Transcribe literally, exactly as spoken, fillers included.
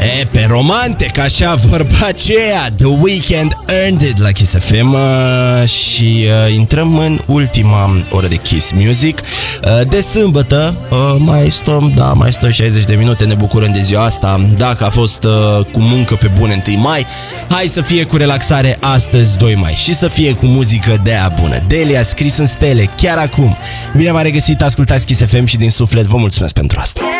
E, pe romantic, așa vorba aceea. The Weeknd Earned It la Kiss F M. uh, Și uh, intrăm în ultima oră de Kiss Music uh, de sâmbătă. uh, Mai stăm, da, mai stăm șaizeci de minute. Ne bucurăm de ziua asta. Dacă a fost uh, cu muncă pe bune întâi mai, hai să fie cu relaxare astăzi doi mai. Și să fie cu muzică de aia bună. Delia, scris în stele, chiar acum. Bine v-am regăsit, ascultați Kiss F M și din suflet vă mulțumesc pentru asta.